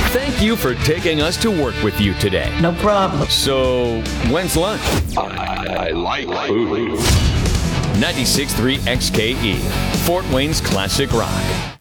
Thank you for taking us to work with you today. No problem. So, when's lunch? I like food. 96.3 XKE, Fort Wayne's classic rock.